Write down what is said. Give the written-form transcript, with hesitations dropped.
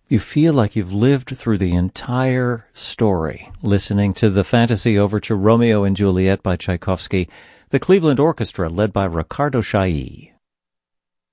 You feel like you've lived through the entire story, listening to the fantasy overture Romeo and Juliet by Tchaikovsky, the Cleveland Orchestra led by Ricardo Chailly.